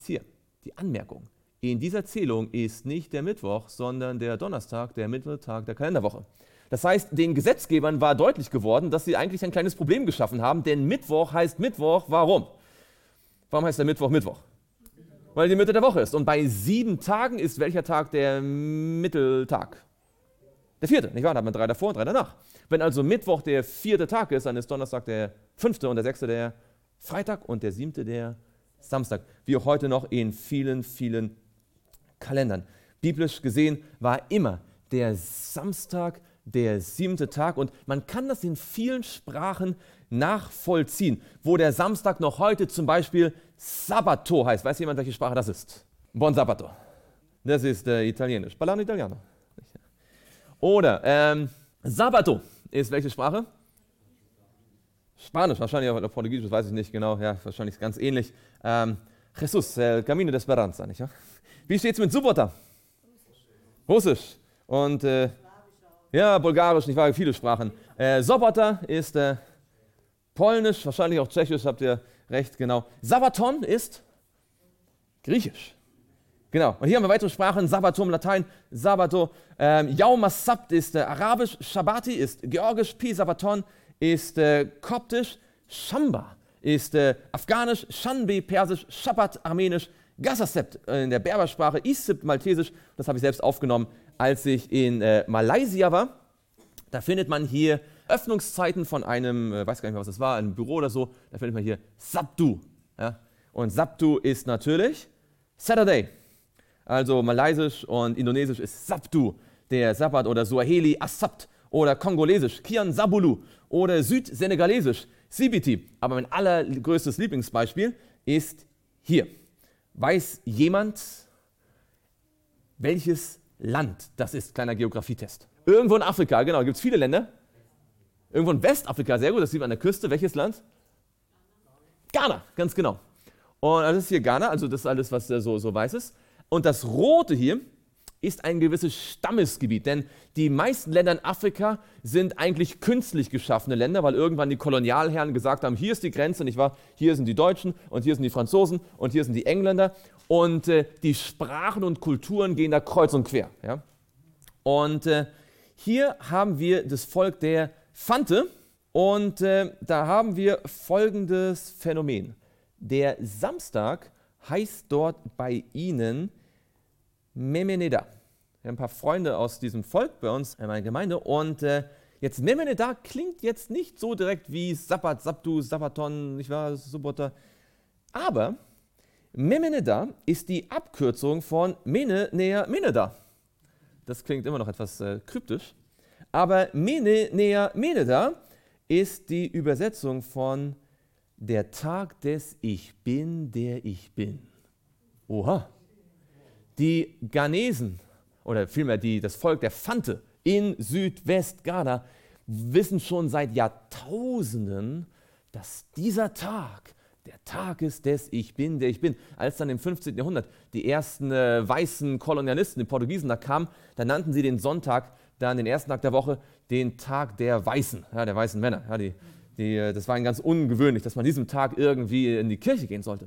Hier, die Anmerkung. In dieser Zählung ist nicht der Mittwoch, sondern der Donnerstag, der Mitteltag der Kalenderwoche. Das heißt, den Gesetzgebern war deutlich geworden, dass sie eigentlich ein kleines Problem geschaffen haben, denn Mittwoch heißt Mittwoch. Warum? Warum heißt der Mittwoch Mittwoch? Weil die Mitte der Woche ist. Und bei 7 Tagen ist welcher Tag der Mitteltag? Der 4., nicht wahr? Da hat man 3 davor und 3 danach. Wenn also Mittwoch der 4. Tag ist, dann ist Donnerstag der 5. und der 6. der Freitag und der 7. der Samstag. Wie auch heute noch in vielen, vielen Kalendern. Biblisch gesehen war immer der Samstag der 7. Tag und man kann das in vielen Sprachen nachvollziehen, wo der Samstag noch heute zum Beispiel Sabato heißt. Weiß jemand, welche Sprache das ist? Buon Sabato. Das ist Italienisch. Parlano Italiano. Oder Sabato ist welche Sprache? Spanisch, wahrscheinlich auch Portugiesisch, das weiß ich nicht genau. Ja, wahrscheinlich ganz ähnlich. Jesus, el camino de esperanza, nicht wahr? Wie steht es mit Subota? Russisch. Und ja, Bulgarisch, nicht wahr? Viele Sprachen. Sobota ist Polnisch, wahrscheinlich auch Tschechisch, habt ihr recht, genau. Sabaton ist Griechisch. Genau. Und hier haben wir weitere Sprachen. Sabatum, Latein, Sabato. Yaum Sabt ist Arabisch. Shabbati ist Georgisch. Pi Sabaton ist Koptisch. Shamba ist Afghanisch. Shanbe Persisch. Shabbat Armenisch. Gazasept in der Berbersprache. Isipt Maltesisch. Das habe ich selbst aufgenommen, als ich in Malaysia war. Da findet man hier Öffnungszeiten von einem, weiß gar nicht mehr, was das war, einem Büro oder so. Da findet man hier Sabtu. Ja? Und Sabtu ist natürlich Saturday. Also Malaysisch und Indonesisch ist Sabtu, der Sabbat, oder Swahili Asabt oder Kongolesisch Kian Sabulu oder Südsenegalesisch Sibiti. Aber mein allergrößtes Lieblingsbeispiel ist hier. Weiß jemand, welches Land das ist? Kleiner Geografietest. Irgendwo in Afrika, genau, gibt es viele Länder. Irgendwo in Westafrika, sehr gut, das sieht man an der Küste. Welches Land? Ghana, ganz genau. Und das ist hier Ghana, also das ist alles, was so weiß ist. Und das Rote hier ist ein gewisses Stammesgebiet, denn die meisten Länder in Afrika sind eigentlich künstlich geschaffene Länder, weil irgendwann die Kolonialherren gesagt haben, hier ist die Grenze, nicht wahr? Hier sind die Deutschen und hier sind die Franzosen und hier sind die Engländer und die Sprachen und Kulturen gehen da kreuz und quer. Ja? Und hier haben wir das Volk der Fante und da haben wir folgendes Phänomen. Der Samstag heißt dort bei ihnen Memeneda. Wir haben ein paar Freunde aus diesem Volk bei uns in meiner Gemeinde und jetzt Memeneda klingt jetzt nicht so direkt wie Sabbat, Sabtu, Sabbaton, nicht wahr, Subota. Aber Memeneda ist die Abkürzung von Mene, Nea, Meneda. Das klingt immer noch etwas kryptisch. Aber Mene, Nea, Meneda ist die Übersetzung von der Tag des Ich Bin, der ich bin. Oha. Die Ghanesen, oder vielmehr das Volk der Fante in Südwest-Ghana, wissen schon seit Jahrtausenden, dass dieser Tag der Tag ist des Ich Bin, der ich bin. Als dann im 15. Jahrhundert die ersten weißen Kolonialisten, die Portugiesen, da kamen, da nannten sie den Sonntag, dann den ersten Tag der Woche, den Tag der Weißen, ja, der weißen Männer. Ja, das war ganz ungewöhnlich, dass man an diesem Tag irgendwie in die Kirche gehen sollte.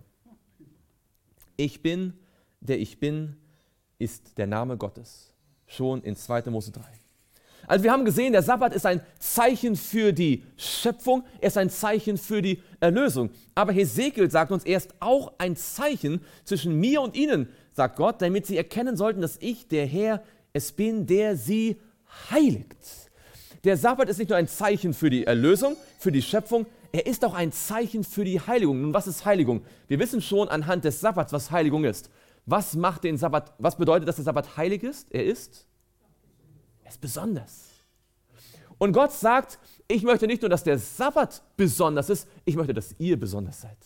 Ich bin, der ich bin, ist der Name Gottes. Schon in 2. Mose 3. Also wir haben gesehen, der Sabbat ist ein Zeichen für die Schöpfung, er ist ein Zeichen für die Erlösung. Aber Hesekiel sagt uns, er ist auch ein Zeichen zwischen mir und ihnen, sagt Gott, damit sie erkennen sollten, dass ich, der Herr, es bin, der sie heiligt. Der Sabbat ist nicht nur ein Zeichen für die Erlösung, für die Schöpfung, er ist auch ein Zeichen für die Heiligung. Nun, was ist Heiligung? Wir wissen schon anhand des Sabbats, was Heiligung ist. Was macht den Sabbat, was bedeutet, dass der Sabbat heilig ist? Er ist besonders. Und Gott sagt, ich möchte nicht nur, dass der Sabbat besonders ist, ich möchte, dass ihr besonders seid.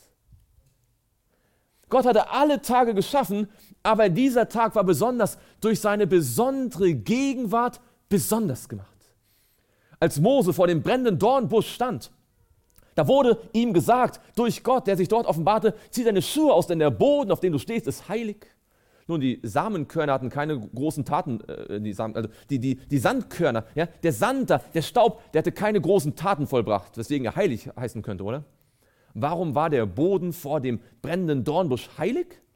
Gott hatte alle Tage geschaffen, aber dieser Tag war besonders durch seine besondere Gegenwart besonders gemacht. Als Mose vor dem brennenden Dornbusch stand, da wurde ihm gesagt, durch Gott, der sich dort offenbarte, zieh deine Schuhe aus, denn der Boden, auf dem du stehst, ist heilig. Nun, die Samenkörner hatten keine großen Taten, die Sandkörner, ja, der Sand, der Staub, der hatte keine großen Taten vollbracht, weswegen er heilig heißen könnte, oder? Warum war der Boden vor dem brennenden Dornbusch heilig?